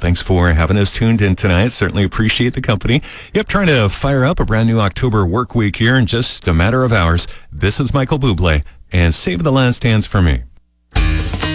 Thanks for having us tuned in tonight. Certainly appreciate the company. Yep, trying to fire up a brand new October work week here in just a matter of hours. This is Michael Bublé and Save the Last Dance for Me.